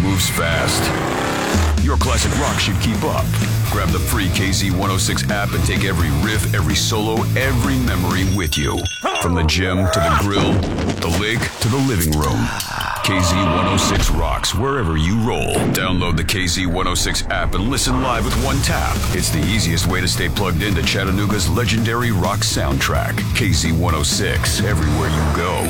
moves fast. Your classic rock should keep up. Grab the free KZ106 app and take every riff, every solo, every memory with you. From the gym to the grill, the lake to the living room. KZ106 rocks wherever you roll. Download the KZ106 app and listen live with one tap. It's the easiest way to stay plugged into Chattanooga's legendary rock soundtrack. KZ106, everywhere you go.